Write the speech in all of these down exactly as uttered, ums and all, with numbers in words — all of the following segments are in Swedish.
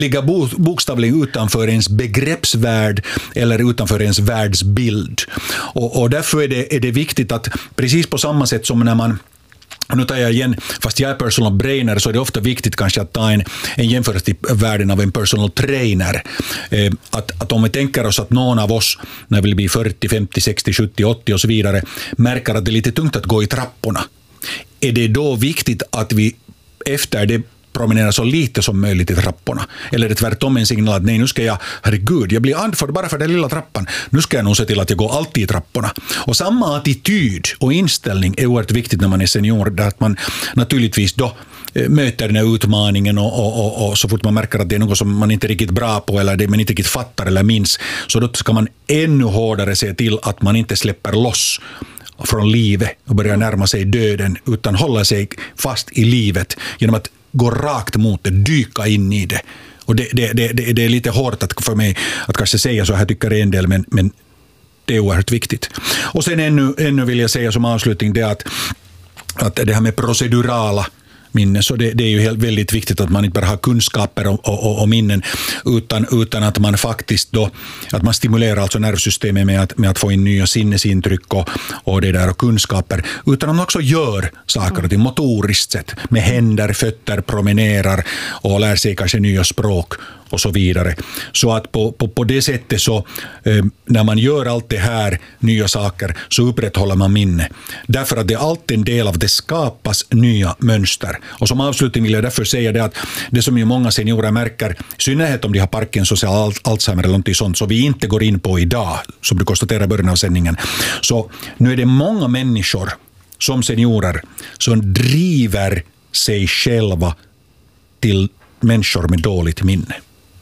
ligga bokstavligen utanför ens begreppsvärld eller utanför ens världsbild. Och, och därför är det, är det viktigt att precis på samma sätt som när man, nu tar jag igen, fast jag är personal brainer så är det ofta viktigt kanske att ta en, en jämförelse till världen av en personal trainer. Eh, att, att om vi tänker oss att någon av oss när vi blir fyrtio, femtio, sextio, sjuttio, åttio och så vidare märker att det är lite tungt att gå i trapporna. Är det då viktigt att vi efter det promenera så lite som möjligt i trapporna? Eller är det tvärtom en signal att nej, nu ska jag, herregud, jag blir andfådd bara för den lilla trappan. Nu ska jag nog se till att jag går alltid i trapporna. Och samma attityd och inställning är oerhört viktigt när man är senior, där att man naturligtvis då möter den här utmaningen och, och, och, och så fort man märker att det är något som man inte är riktigt bra på eller det man inte riktigt fattar eller minns, så då ska man ännu hårdare se till att man inte släpper loss från livet och börjar närma sig döden, utan hålla sig fast i livet genom att gå rakt mot det, dyka in i det. Och det, det, det, det är lite hårt att för mig att kanske säga så här, tycker en del, men, men det är oerhört viktigt. Och sen ännu, ännu vill jag säga som avslutning det att, att det här med procedurala minnen, så det, det är ju helt, väldigt viktigt att man inte bara har kunskaper och, och, och minnen utan, utan att man faktiskt då, att man stimulerar alltså nervsystemet med att, med att få in nya sinnesintryck och, och det där och kunskaper, utan att man också gör saker och ting motoriskt sett med händer, fötter, promenerar och lär sig kanske nya språk och så vidare. Så att på, på, på det sättet så eh, när man gör allt det här nya saker så upprätthåller man minne. Därför att det är alltid en del av det skapas nya mönster. Och som avslutning vill jag därför säga det att det som ju många seniorer märker, i synnerhet om de har Parkinsons eller Alzheimer eller något sånt, så vi inte går in på idag, som du konstaterar i början av sändningen. Så nu är det många människor som seniorer som driver sig själva till människor med dåligt minne.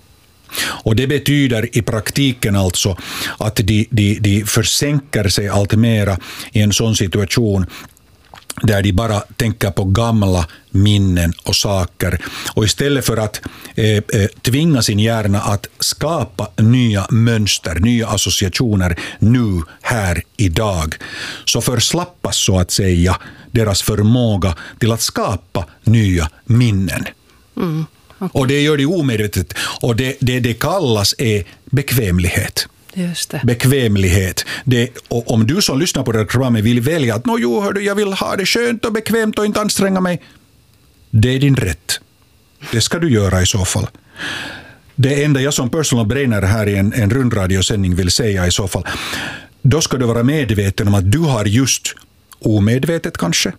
Och det betyder i praktiken alltså att de, de, de försänker sig allt mera i en sån situation där de bara tänker på gamla minnen och saker. Och istället för att eh, eh, tvinga sin hjärna att skapa nya mönster, nya associationer nu, här, idag, så förslappas så att säga deras förmåga till att skapa nya minnen. Mm. Okay. Och det gör det omedvetet. Och det, det, det kallas är bekvämlighet. Just det. Bekvämlighet. Det, och om du som lyssnar på det här programmet vill välja att nå, jo, hördu, jag vill ha det skönt och bekvämt och inte anstränga mig. Det är din rätt. Det ska du göra i så fall. Det enda jag som personal brainer här i en, en rundradiosändning vill säga i så fall, då ska du vara medveten om att du har just omedvetet kanske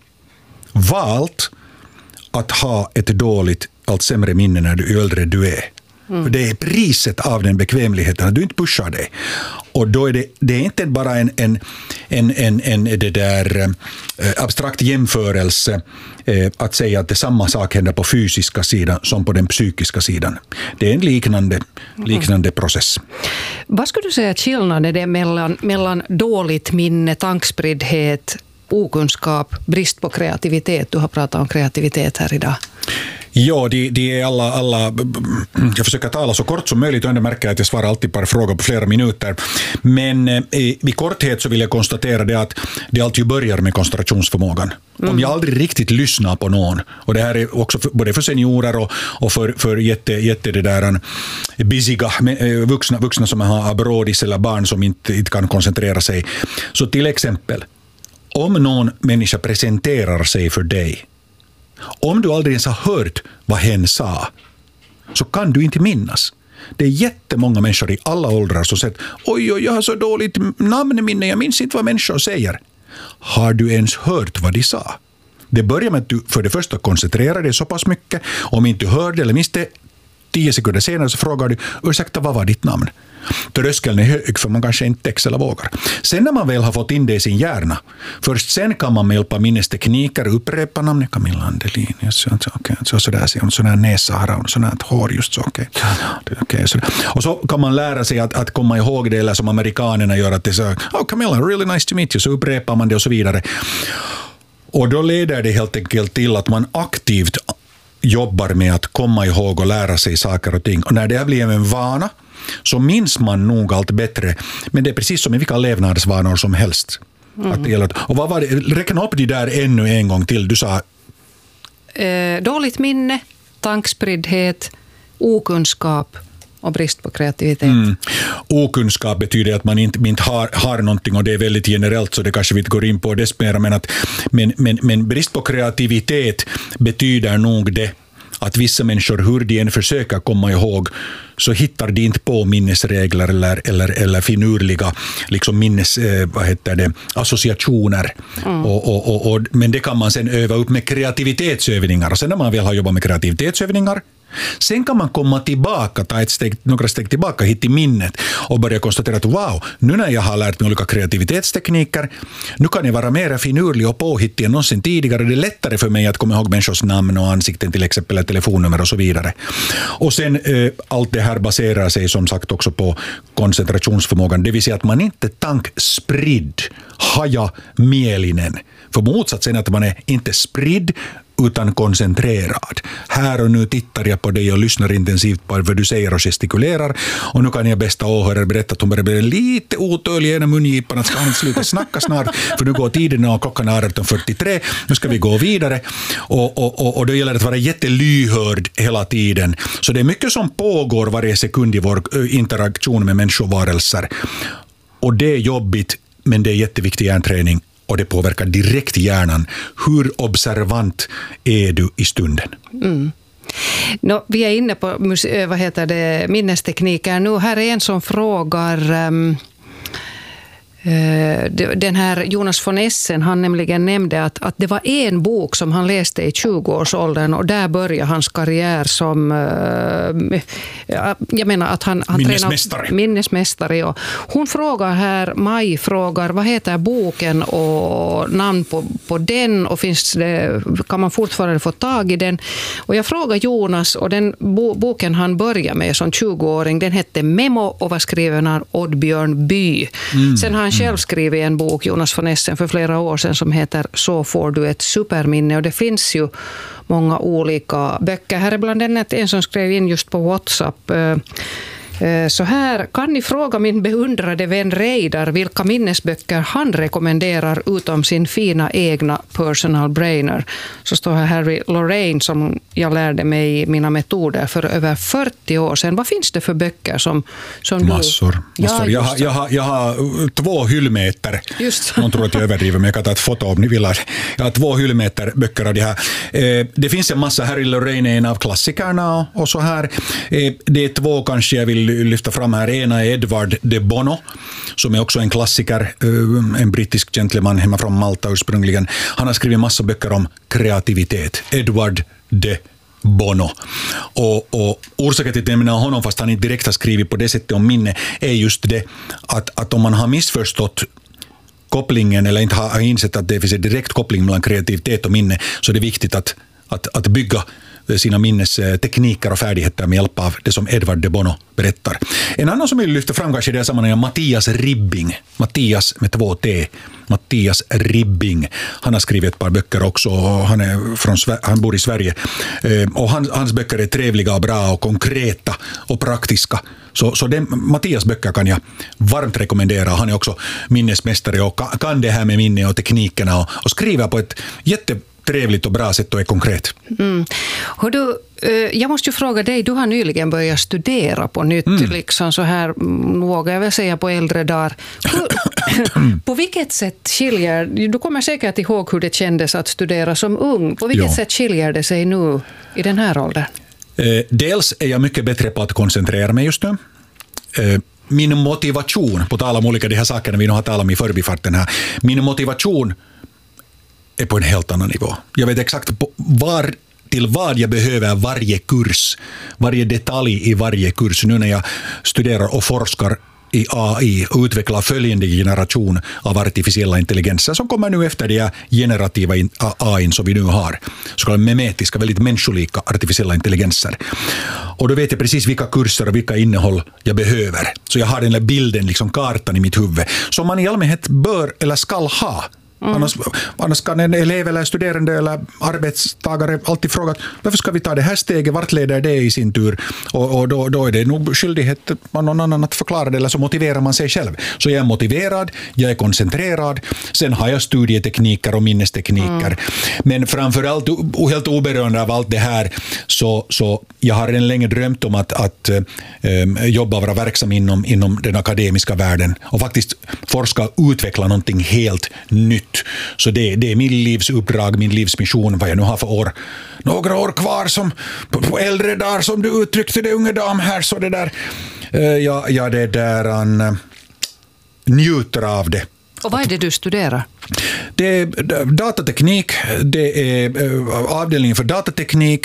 valt att ha ett dåligt, allt sämre minne när du är äldre du är. Mm. För det är priset av den bekvämligheten, att du inte pushar dig. Och då är det, det är inte bara en, en, en, en, en det där eh, abstrakt jämförelse eh, att säga att det samma sak händer på fysiska sidan som på den psykiska sidan. Det är en liknande, liknande mm. process. Vad skulle du säga skillnaden är mellan, mellan dåligt minne, tankspriddhet, okunskap, brist på kreativitet? Du har pratat om kreativitet här idag. Ja, de, de är alla, alla, jag försöker tala så kort som möjligt och ändå märker att jag svarar alltid på frågor på flera minuter. Men eh, i korthet så vill jag konstatera det att det alltid börjar med koncentrationsförmågan. Mm. Om jag aldrig riktigt lyssnar på någon, och det här är också för, både för seniorer och, och för, för jätte, jätte det där busyga vuxna, vuxna som har brådis eller barn som inte, inte kan koncentrera sig. Så till exempel, om någon människa presenterar sig för dig, om du aldrig ens har hört vad hen sa, så kan du inte minnas. Det är jättemånga människor i alla åldrar som säger, oj, oj, jag har så dåligt namnminne, jag minns inte vad människor säger. Har du ens hört vad de sa? Det börjar med att du för det första koncentrerar dig så pass mycket. Om inte du hörde eller minns det, tio sekunder senare så frågar du, ursäkta, vad var ditt namn? Tröskeln är hög för man kanske inte text eller vågar. Sen när man väl har fått in det i sin hjärna, först sen kan man med hjälp av minnestekniker upprepa namnet Camilla Andelin. Så, okay, så, så där ser hon, sån här näsa har hon, sån här hår just så. Okay. Okay, så. Och så kan man lära sig att, att komma ihåg det, eller som amerikanerna gör, att det så, oh Camilla, really nice to meet you, så upprepar man det och så vidare. Och då leder det helt enkelt till att man aktivt jobbar med att komma ihåg och lära sig saker och ting. Och när det har blivit en vana så minns man nog allt bättre. Men det är precis som i vilka levnadsvanor som helst. Mm. Att det gäller, och vad var det? Räkna upp det där ännu en gång till. Du sa... Eh, dåligt minne, tankspriddhet, okunskap och brist på kreativitet. Mm. Okunskap betyder att man inte, inte har, har någonting, och det är väldigt generellt, så det kanske vi inte går in på det mer, men, att, men, men, men brist på kreativitet betyder nog det att vissa människor, hur de än försöker komma ihåg, så hittar de inte på minnesregler eller, eller, eller finurliga liksom minnes, eh, vad heter det, associationer. Mm. Och, och, och, och, men det kan man sen öva upp med kreativitetsövningar. Och sen när man väl har jobbat med kreativitetsövningar, sen kan man komma tillbaka, ta ett steg, några steg tillbaka hit i minnet och börja konstatera att wow, nu när jag har lärt mig olika kreativitetstekniker, nu kan jag vara mer finurlig och påhittig än någonsin tidigare. Det är lättare för mig att komma ihåg människors namn och ansikten till exempel, eller telefonnummer och så vidare. Och sen eh, allt det här baserar sig som sagt också på koncentrationsförmågan, det vill säga att man inte tankspridd, haja mielinen. För motsatsen att man är inte spridd utan koncentrerad. Här och nu tittar jag på dig och lyssnar intensivt på vad du säger och gestikulerar. Och nu kan jag bästa åhörare berätta att hon börjar bli lite otålig i ena mungipan, att ska han sluta snacka snart, för nu går tiden och klockan är arton fyrtiotre. Nu ska vi gå vidare. Och, och, och, och då gäller det att vara jättelyhörd hela tiden. Så det är mycket som pågår varje sekund i vår interaktion med människovarelser. Och det är jobbigt, men det är jätteviktig hjärnträning. Och det påverkar direkt hjärnan. Hur observant är du i stunden? Mm. No, vi är inne på muse- vad heter det, minnestekniker nu. Här är en som frågar... Um Den här Jonas von Essen, han nämligen nämnde att, att det var en bok som han läste i tjugo-årsåldern, och där började hans karriär som jag menar att han, han minnesmästare. Tränar, minnesmästare ja. Hon frågar här, Maj frågar, vad heter boken och namn på, på den, och finns det, kan man fortfarande få tag i den? Och jag frågar Jonas, och den bo, boken han började med som tjugo-åring, den hette Memo och var skriven av Oddbjörn By. Mm. Sen har han själv skrivit en bok, Jonas von Essen, för flera år sedan som heter Så får du ett superminne, och det finns ju många olika böcker. Här är bland annat en som skrev in just på WhatsApp. Så här, kan ni fråga min beundrade vän Reidar vilka minnesböcker han rekommenderar utom sin fina egna personal brainer. Så står här Harry Lorraine som jag lärde mig mina metoder för över fyrtio år sedan. Vad finns det för böcker som, som massor, du... massor. Ja, jag, har, jag, har, jag har två hyllmeter. Just. Någon tror att jag överdriver, men jag kan ta ett foto om ni vill. Jag har två hyllmeter böcker av det här. Det finns en massa. Harry Lorraine är en av klassikerna och så här. Det är två kanske jag vill lyfta fram här. Ena är Edward de Bono, som är också en klassiker, en brittisk gentleman hemma från Malta ursprungligen. Han har skrivit massa böcker om kreativitet. Edward de Bono. Och, och orsaken till att jag menar honom, fast han inte direkt har skrivit på det sättet om minne, är just det att, att om man har missförstått kopplingen eller inte har insett att det finns en direkt koppling mellan kreativitet och minne, så är det viktigt att, att, att bygga sina minnestekniker och färdigheter med hjälp av det som Edward de Bono berättar. En annan som vill lyfta fram kanske i det här sammanhanget är Mattias Ribbing. Mattias med två T. Mattias Ribbing. Han har skrivit ett par böcker också. Han, är från, han bor i Sverige. Och hans, hans böcker är trevliga och bra och konkreta och praktiska. Så, så den, Mattias böcker kan jag varmt rekommendera. Han är också minnesmästare och kan, kan det här med minne och teknikerna och, och skriver på ett jätte trevligt och bra sätt och är konkret. Mm. Hör du, jag måste ju fråga dig, du har nyligen börjat studera på nytt, mm. liksom så här, vågar jag väl säga på äldre dagar. På vilket sätt skiljer, du kommer säkert ihåg hur det kändes att studera som ung, på vilket ja. sätt skiljer det sig nu i den här åldern? Eh, dels är jag mycket bättre på att koncentrera mig just nu. Eh, min motivation, på tal om olika de här sakerna vi nu har talat om i förbifarten här, min motivation är på en helt annan nivå. Jag vet exakt på var, till vad jag behöver varje kurs, varje detalj i varje kurs. Nu när jag studerar och forskar i A I och utvecklar följande generation av artificiella intelligenser som kommer nu efter de generativa A I som vi nu har. Så kallade memetiska, väldigt människolika artificiella intelligenser. Och då vet jag precis vilka kurser och vilka innehåll jag behöver. Så jag har den där bilden, liksom kartan i mitt huvud, som man i allmänhet bör eller ska ha Mm. Annars, annars kan en elev eller studerande eller arbetstagare alltid fråga varför ska vi ta det här steget, vart leder det i sin tur? Och, och då, då är det nog skyldighet man någon annan att förklara det, eller så motiverar man sig själv. Så jag är motiverad, jag är koncentrerad, sen har jag studietekniker och minnestekniker. Mm. Men framförallt, helt oberoende av allt det här, så, så jag har en länge drömt om att, att äh, jobba och vara verksam inom, inom den akademiska världen och faktiskt forska och utveckla någonting helt nytt. Så det, det är min livsuppdrag, min livsmission, vad jag nu har för år. Några år kvar som på, på äldre dagar, som du uttryckte det, unge dam här, så det där. Uh, ja, ja, det där han uh, njuter av det. Och vad är det du studerar? Det är datateknik, det är uh, avdelningen för datateknik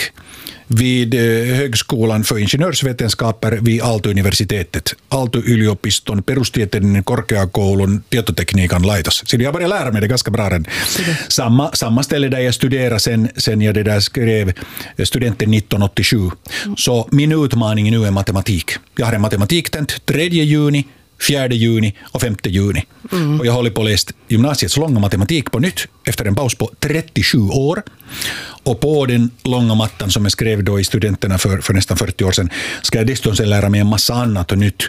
vid Högskolan för ingenjörsvetenskaper vid Aalto-universitetet. Aalto-yliopiston perustieteellinen korkeakoulun tietotekniikan laitos. Så jag började lära mig det ganska bra. Samma, samma ställe där jag studerade sen, sen jag det där skrev studenten nittonhundraåttiosju. Mm. Så min utmaning nu är matematik. Jag har en matematiktent tredje juni, fjärde juni och femte juni. Mm. Och jag håller på att läsa gymnasiets långa matematik på nytt efter en paus på trettiosju år. Och på den långa mattan som jag skrev då i studenterna för, för nästan fyrtio år sedan ska jag dessutom lära mig en massa annat och nytt.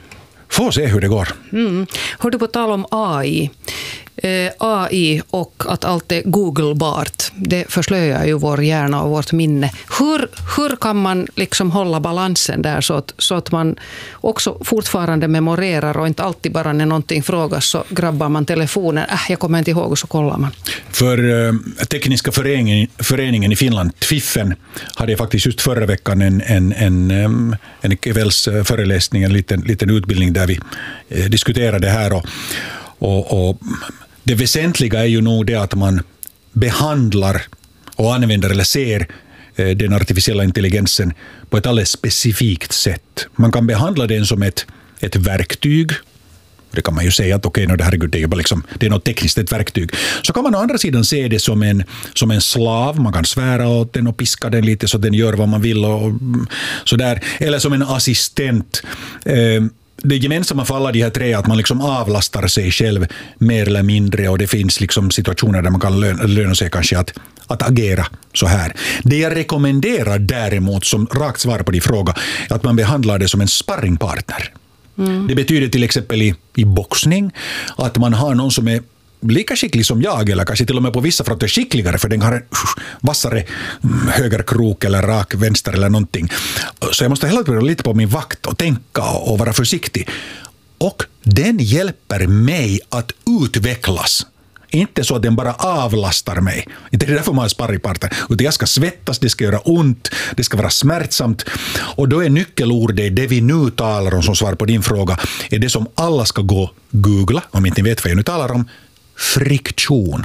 Får se hur det går. Mm. Hör du på tal om A I? Eh, A I och att allt är googlebart, det förslöjar ju vår hjärna och vårt minne. Hur, hur kan man liksom hålla balansen där så att, så att man också fortfarande memorerar och inte alltid bara när någonting frågas så grabbar man telefonen, äh, jag kommer inte ihåg, och så kollar man. För eh, Tekniska föreningen, föreningen i Finland, Twiffen, hade jag faktiskt just förra veckan en, en, en, en, en kvällsföreläsning, en liten, liten utbildning där vi eh, diskuterade det här och, och, och det väsentliga är ju nog det att man behandlar och använder eller ser den artificiella intelligensen på ett alldeles specifikt sätt. Man kan behandla den som ett, ett verktyg. Det kan man ju säga att okej, okay, no, det, herregud, det är ju bara liksom, det är något tekniskt ett verktyg. Så kan man å andra sidan se det som en, som en slav. Man kan svära åt den och piska den lite så den gör vad man vill. Och, så där. Eller som en assistent. Eh, Det gemensamma för alla de här tre är att man liksom avlastar sig själv mer eller mindre, och det finns liksom situationer där man kan löna, löna sig kanske att, att agera så här. Det jag rekommenderar däremot som rakt svar på din fråga är att man behandlar det som en sparringpartner. Mm. Det betyder till exempel i, i boxning att man har någon som är lika skicklig som jag, eller kanske till och med på vissa fronter skickligare, för den har en vassare högerkrok eller rak vänster eller någonting. Så jag måste hela tiden lite på min vakt och tänka och vara försiktig. Och den hjälper mig att utvecklas. Inte så att den bara avlastar mig. Inte det är därför man är sparringpartner. Utan jag ska svettas, det ska göra ont, det ska vara smärtsamt. Och då är nyckelordet, det vi nu talar om som svar på din fråga, är det som alla ska gå googla, om inte ni vet vad jag nu talar om. Friktion.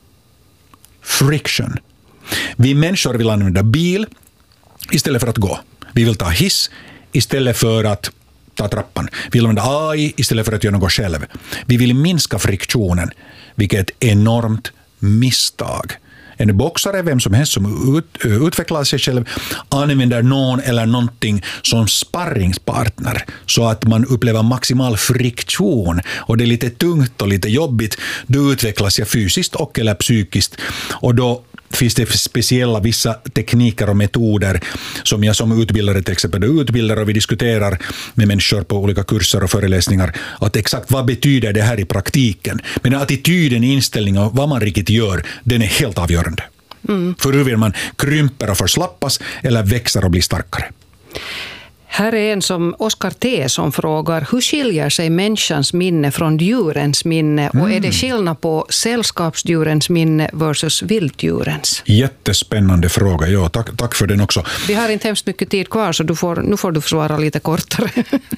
Friction. Vi människor vill använda bil istället för att gå. Vi vill ta hiss istället för att ta trappan. Vi vill använda A I istället för att göra något själv. Vi vill minska friktionen, vilket är ett enormt misstag. En boxare, vem som helst som ut, utvecklar sig själv, använder någon eller någonting som sparringspartner så att man upplever maximal friktion, och det är lite tungt och lite jobbigt. Du utvecklas jag fysiskt och eller psykiskt, och då finns det speciella vissa tekniker och metoder som jag som utbildare till exempel utbildar, och vi diskuterar med människor på olika kurser och föreläsningar att exakt vad betyder det här i praktiken. Men attityden, inställningen och vad man riktigt gör, den är helt avgörande. Mm. För hur man krymper och förslappas eller växer och blir starkare. Här är en som Oskar T. som frågar, hur skiljer sig människans minne från djurens minne, och mm. är det skillnad på sällskapsdjurens minne versus vilddjurens? Jättespännande fråga, ja, tack, tack för den också. Vi har inte hemskt mycket tid kvar, så du får, nu får du svara lite kortare.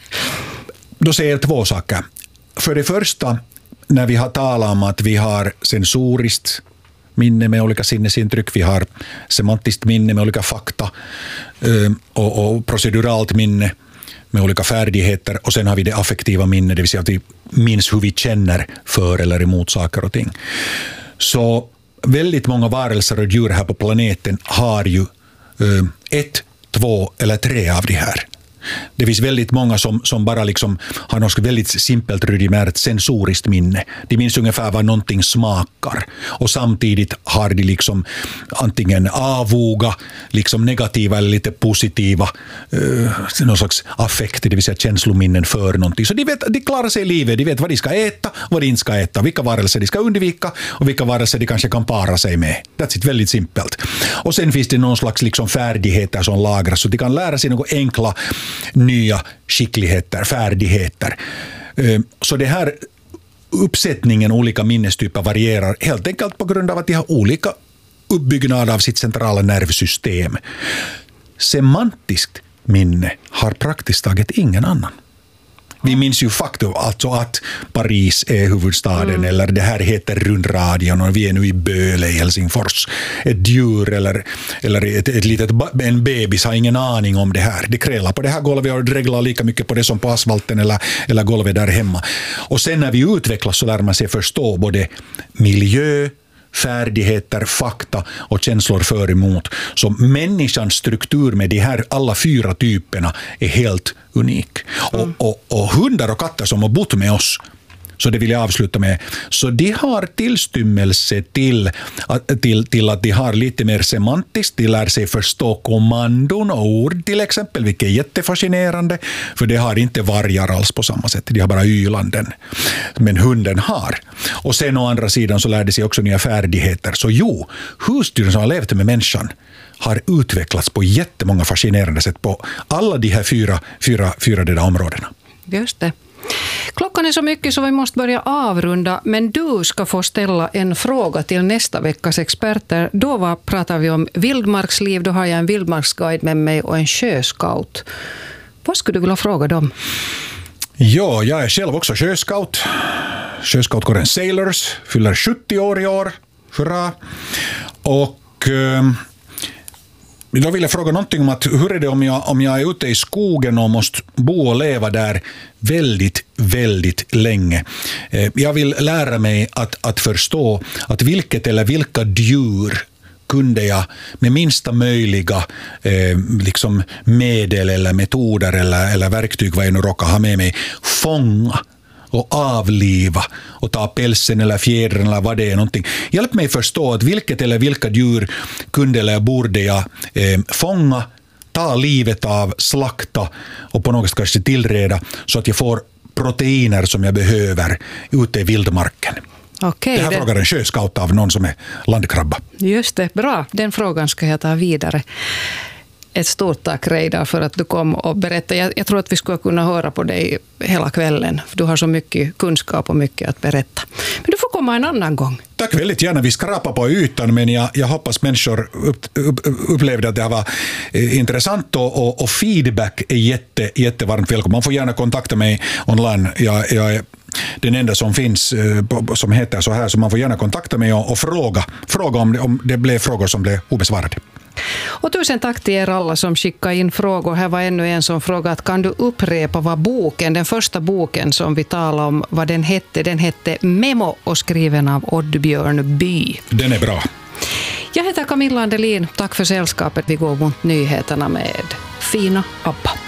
Då säger jag två saker. För det första, när vi har talat om att vi har sensoriskt minne med olika sinnesintryck, vi har semantiskt minne med olika fakta och, och proceduralt minne med olika färdigheter, och sen har vi det affektiva minne, det vill säga att vi minns hur vi känner för eller emot saker och ting. Så väldigt många varelser och djur här på planeten har ju ett, två eller tre av de här. Det finns väldigt många som, som bara liksom har något väldigt simpelt rudimärt sensoriskt minne. De minns ungefär vad någonting smakar. Och samtidigt har de liksom antingen avoga, liksom negativa eller lite positiva uh, någon slags affekt, det vill säga känslominnen för någonting. Så de, vet, de klarar sig i livet, de vet vad de ska äta och vad de inte ska äta, vilka varelser de ska undvika och vilka varelser de kanske kan para sig med. That's it, väldigt simpelt. Och sen finns det någon slags liksom färdigheter som lagras, så de kan lära sig något enkla nya skickligheter, färdigheter. Så det här uppsättningen olika minnestyper varierar helt enkelt på grund av att de har olika uppbyggnad av sitt centrala nervsystem. Semantiskt minne har praktiskt taget ingen annan. Vi minns ju faktum alltså att Paris är huvudstaden mm. eller det här heter rundradion och vi är nu i Böle i Helsingfors. Ett djur eller, eller ett, ett litet, en bebis har ingen aning om det här. Det krälar på det här golvet och dreglar lika mycket på det som på asfalten eller, eller golvet där hemma. Och sen när vi utvecklas så lär man sig förstå både miljö, färdigheter, fakta och känslor för emot. Så människans struktur med de här alla fyra typerna är helt unik. Mm. Och, och, och hundar och katter som har bott med oss, så det vill jag avsluta med, så de har tillstymmelse till, till, till att de har lite mer semantiskt, de lär sig förstå kommandon och ord till exempel, vilket är jättefascinerande, för det har inte vargar alls på samma sätt, de har bara ylanden. Men hunden har. Och sen å andra sidan så lär de sig också nya färdigheter. Så jo, husdjuren som har levt med människan har utvecklats på jättemånga fascinerande sätt på alla de här fyra, fyra, fyra de där områdena. Just det. Klockan är så mycket så vi måste börja avrunda, men du ska få ställa en fråga till nästa veckas experter. Då var, pratar vi om vildmarksliv, då har jag en vildmarksguide med mig och en sjöscout. Vad skulle du vilja fråga dem? Ja, jag är själv också sjöscout. Sjöscoutkåren Sailors, fyller sjuttio år i år. Hurra! Och eh, då vill jag fråga någonting om att hur är det om jag, om jag är ute i skogen och måste bo och leva där väldigt, väldigt länge. Eh, jag vill lära mig att, att förstå att vilket eller vilka djur kunde jag med minsta möjliga eh, liksom medel eller metoder eller, eller verktyg vad jag nu råkar ha med mig fånga och avliva och ta pälsen eller fjädern eller vad det är någonting. Hjälp mig förstå att vilket eller vilka djur kunde eller borde jag eh, fånga, ta livet av, slakta och på något sätt kanske tillreda så att jag får proteiner som jag behöver ute i vildmarken. Okej, det här det... frågar en sjöscout av någon som är landkrabba. Just det, bra. Den frågan ska jag ta vidare. Ett stort tack, Reidar, för att du kom och berättade. Jag, jag tror att vi skulle kunna höra på dig hela kvällen. Du har så mycket kunskap och mycket att berätta. Men du får komma en annan gång. Tack väldigt gärna. Vi skrapar på ytan, men jag, jag hoppas människor upp, upp, upplevde att det här var eh, intressant och, och, och feedback är jätte, jättevarmt välkommen. Man får gärna kontakta mig online. Jag, jag är den enda som finns eh, som heter så här, så man får gärna kontakta mig och, och fråga, fråga om, det, om det blev frågor som blev obesvarade. Och tusen tack till er alla som skickade in frågor. Här var ännu en som frågade att kan du upprepa vad boken, den första boken som vi talade om, vad den hette. Den hette Memo och skriven av Oddbjörn By. Den är bra. Jag heter Camilla Andelin. Tack för sällskapet. Vi går mot nyheterna med Fina Abba.